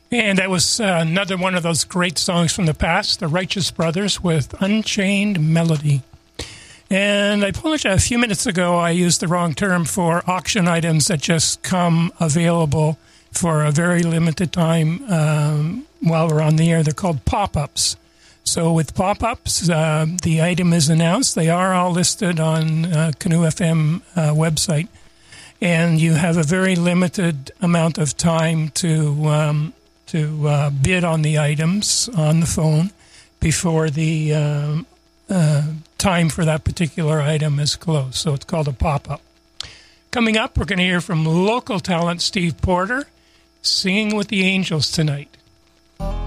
And that was another one of those great songs from the past, the Righteous Brothers with Unchained Melody. And I apologize, a few minutes ago I used the wrong term for auction items that just come available for a very limited time while we're on the air. They're called pop-ups. So with pop-ups, the item is announced. They are all listed on Canoe FM website. And you have a very limited amount of time to bid on the items on the phone before the time for that particular item is closed. So it's called a pop-up. Coming up, we're going to hear from local talent Steve Porter, Singing with the Angels tonight.